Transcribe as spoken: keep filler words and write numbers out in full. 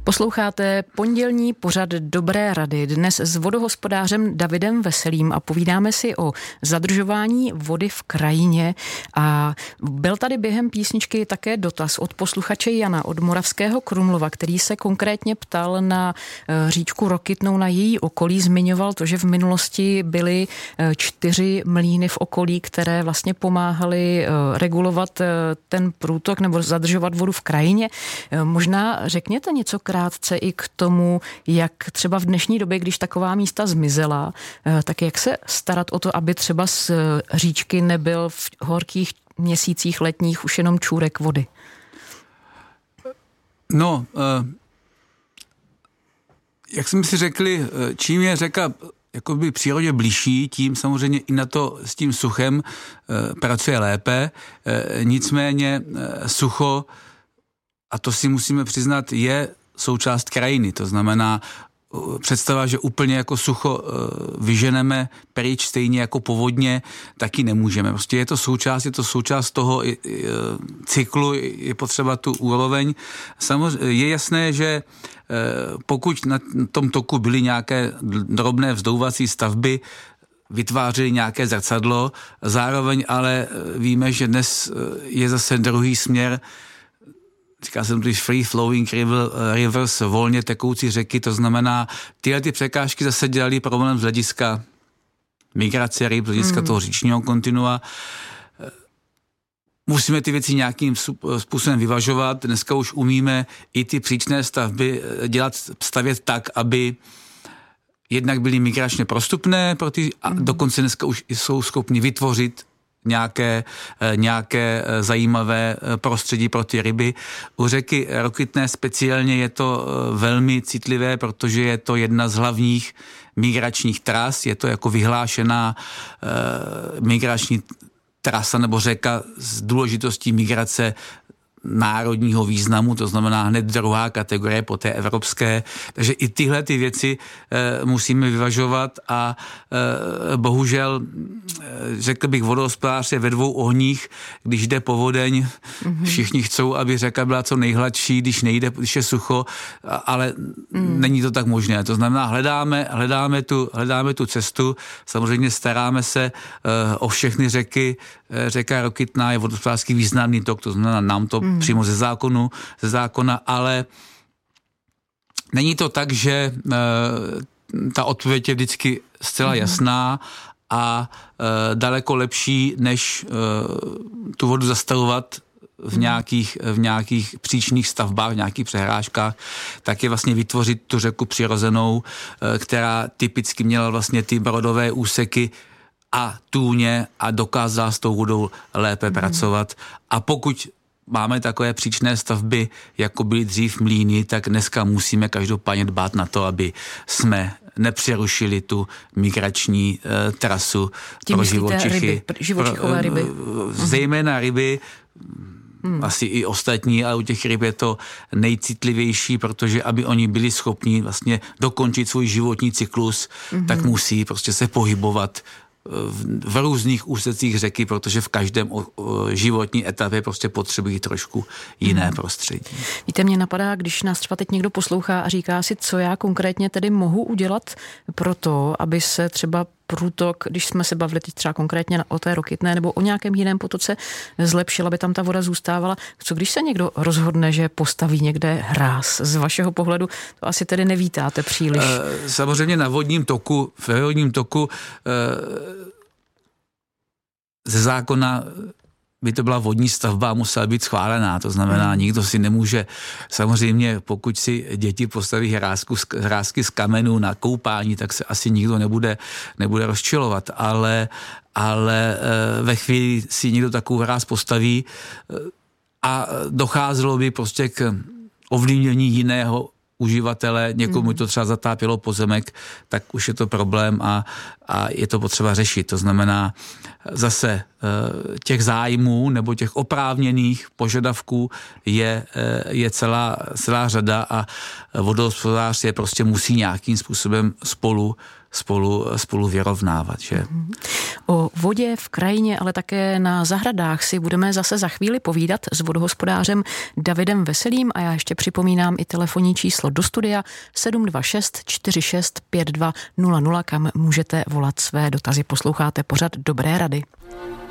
Posloucháte pondělní pořad Dobré rady, dnes s vodohospodářem Davidem Veselým a povídáme si o zadržování vody v krajině. A byl tady během písničky také dotaz od posluchače Jana od Moravského Krumlova, který se konkrétně ptal na říčku Rokytnou, na její okolí. Zmiňoval to, že v minulosti byly čtyři mlýny v okolí, které vlastně pomáhaly regulovat ten průtok nebo zadržovat vodu v krajině. Možná řekněte něco krátce i k tomu, jak třeba v dnešní době, když taková místa zmizela, tak jak se starat o to, aby třeba z říčky nebyl v horkých měsících letních už jenom čůrek vody? No, jak jsme si řekli, čím je řeka jakoby přírodě blížší, tím samozřejmě i na to s tím suchem pracuje lépe. Nicméně sucho, a to si musíme přiznat, je součást krajiny. To znamená představa, že úplně jako sucho vyženeme pryč stejně jako povodně, taky nemůžeme. Prostě je to součást, je to součást toho cyklu, je potřeba tu úroveň. Samozřejmě je jasné, že pokud na tom toku byly nějaké drobné vzdouvací stavby, vytvářely nějaké zrcadlo, zároveň ale víme, že dnes je zase druhý směr, říká se to free flowing river, rivers, volně tekoucí řeky, to znamená, tyhle ty překážky zase dělaly problém z hlediska migrace ryb, z hlediska mm. toho říčního kontinua. Musíme ty věci nějakým způsobem vyvažovat. Dneska už umíme i ty příčné stavby dělat, stavět tak, aby jednak byly migračně prostupné, pro ty, a mm. dokonce dneska už jsou schopni vytvořit nějaké, nějaké zajímavé prostředí pro ty ryby. U řeky Rokytné speciálně je to velmi citlivé, protože je to jedna z hlavních migračních tras, je to jako vyhlášená uh, migrační trasa nebo řeka s důležitostí migrace národního významu, to znamená hned druhá kategorie po té evropské. Takže i tyhle ty věci e, musíme vyvažovat a e, bohužel, e, řekl bych, vodohospodář je ve dvou ohních, když jde povodeň, mm-hmm. všichni chcou, aby řeka byla co nejhladší, když nejde, když je sucho, a, ale mm. není to tak možné. To znamená, hledáme, hledáme, tu, hledáme tu cestu, samozřejmě staráme se e, o všechny řeky. E, řeka Rokytná je vodohospodářský významný tok, to znamená, nám to mm. přímo ze zákonu, ze zákona, ale není to tak, že e, ta odpověď je vždycky zcela mm. jasná a e, daleko lepší, než e, tu vodu zastavovat v nějakých, v nějakých příčných stavbách, v nějakých přehrážkách, tak je vlastně vytvořit tu řeku přirozenou, e, která typicky měla vlastně ty brodové úseky a tůně a dokázala s tou vodou lépe mm. pracovat. A pokud máme takové příčné stavby, jako byly dřív mlýny, tak dneska musíme každopádně dbát na to, aby jsme nepřerušili tu migrační e, trasu tím pro živočichy. Ryby, živočichové ryby. Pro, zejména ryby, hmm. asi i ostatní, ale u těch ryb je to nejcitlivější, protože aby oni byli schopni vlastně dokončit svůj životní cyklus, hmm. tak musí prostě se pohybovat v různých úsecích řeky, protože v každém životní etapě prostě potřebují trošku jiné hmm. prostředí. Víte, mě napadá, když nás třeba teď někdo poslouchá a říká si, co já konkrétně tedy mohu udělat pro to, aby se třeba průtok, když jsme se bavili teď třeba konkrétně o té Rokytné nebo o nějakém jiném potoce, zlepšil, aby tam ta voda zůstávala. Co když se někdo rozhodne, že postaví někde hráz? Z vašeho pohledu to asi tedy nevítáte příliš. E, samozřejmě na vodním toku, v vodním toku e, ze zákona by to byla vodní stavba a musela být schválená. To znamená, hmm. nikdo si nemůže, samozřejmě pokud si děti postaví hrázku, hrázky z kamenů na koupání, tak se asi nikdo nebude, nebude rozčilovat. Ale, ale ve chvíli si někdo takovou hráz postaví a docházelo by prostě k ovlivnění jiného uživatele, někomu to třeba zatápělo pozemek, tak už je to problém a, a je to potřeba řešit. To znamená zase těch zájmů nebo těch oprávněných požadavků je, je celá, celá řada a vodohospodář je prostě musí nějakým způsobem spolu spolu, spolu vyrovnávat. Že? O vodě v krajině, ale také na zahradách si budeme zase za chvíli povídat s vodohospodářem Davidem Veselým a já ještě připomínám i telefonní číslo do studia sedm dva šest čtyři šest pět dva nula nula, kam můžete volat své dotazy. Posloucháte pořad Dobré rady.